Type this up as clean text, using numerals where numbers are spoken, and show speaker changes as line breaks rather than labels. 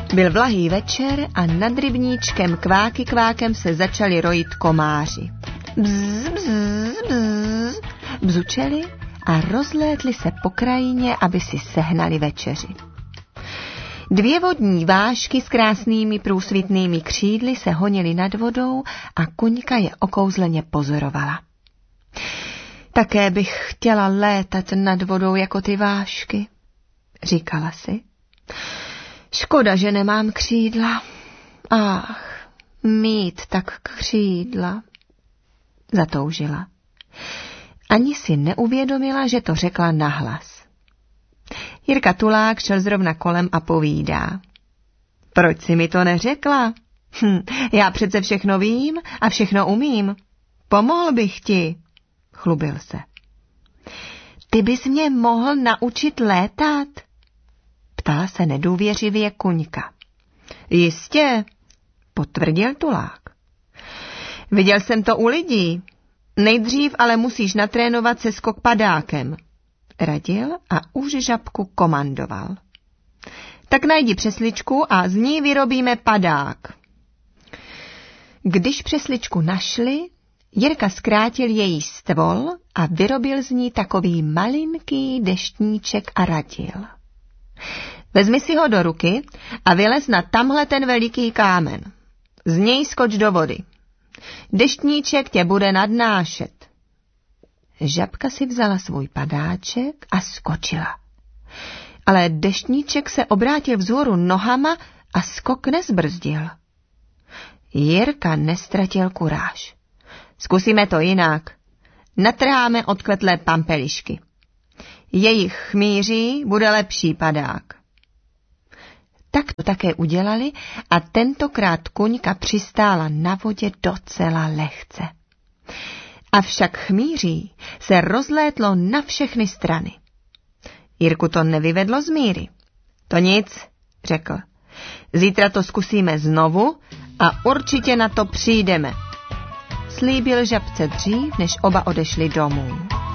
Byl vlahý večer a nad rybníčkem kváky kvákem se začali rojit komáři. Bzz, bzz, bzz, bzučeli a rozlétli se po krajině, aby si sehnali večeři. 2 vodní vášky s krásnými průsvitnými křídly se honily nad vodou a Kuňka je okouzleně pozorovala. Také bych chtěla létat nad vodou jako ty vášky, říkala si. Škoda, že nemám křídla. Ach, mít tak křídla. Zatoužila. Ani si neuvědomila, že to řekla nahlas. Jirka Tulák šel zrovna kolem a povídá. Proč jsi mi to neřekla? Já přece všechno vím a všechno umím. Pomohl bych ti, chlubil se. Ty bys mě mohl naučit létat? Ptala se nedůvěřivě Kuňka. Jistě, potvrdil Tulák. Viděl jsem to u lidí. Nejdřív ale musíš natrénovat se skok padákem, radil a už žabku komandoval. Tak najdi přesličku a z ní vyrobíme padák. Když přesličku našli, Jirka zkrátil její stvol a vyrobil z ní takový malinký deštníček a radil. Vezmi si ho do ruky a vylez na tamhle ten veliký kámen. Z něj skoč do vody. Deštníček tě bude nadnášet. Žabka si vzala svůj padáček a skočila. Ale deštníček se obrátil vzhůru nohama a skok nezbrzdil. Jirka nestratil kuráž. Zkusíme to jinak. Natrháme odkvetlé pampelišky. Jejich chmýří bude lepší padák. Tak to také udělali a tentokrát Kuňka přistála na vodě docela lehce. Avšak chmýří se rozlétlo na všechny strany. Jirku to nevyvedlo z míry. To nic, řekl. Zítra to zkusíme znovu a určitě na to přijdeme. Slíbil žabce dřív, než oba odešli domů.